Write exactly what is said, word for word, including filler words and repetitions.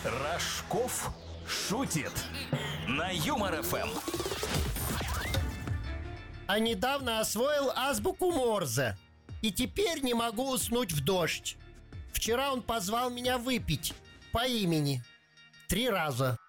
Рожков шутит на Юмор ФМ. А недавно освоил азбуку Морзе. И теперь не могу уснуть в дождь. Вчера он позвал меня выпить по имени три раза.